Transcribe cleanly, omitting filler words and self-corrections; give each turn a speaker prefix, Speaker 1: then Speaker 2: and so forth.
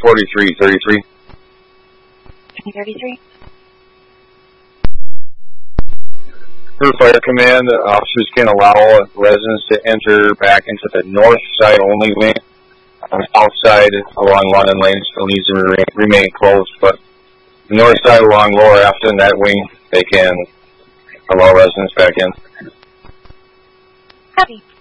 Speaker 1: 4333.
Speaker 2: 33.
Speaker 1: For Fire Command, officers can allow residents to enter back into the north side only wing. On the south side along London Lane still needs to remain closed, but the north side along Lower Afton, that wing, they can allow residents back in.
Speaker 2: Copy.